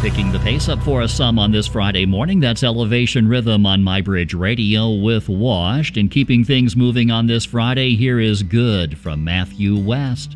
Picking the pace up for us some on this Friday morning, that's Elevation Rhythm on MyBridge Radio with Washed. And keeping things moving on this Friday, here is Good from Matthew West.